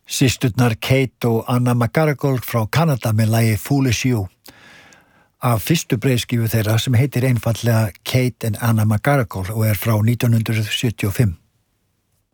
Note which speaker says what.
Speaker 1: Systurnar Kate og Anna McGarrigle frá Kanada með lagi Foolish You af fyrstu breiðskífu þeirra sem heitir einfallega Kate and Anna McGarrigle og frá 1975.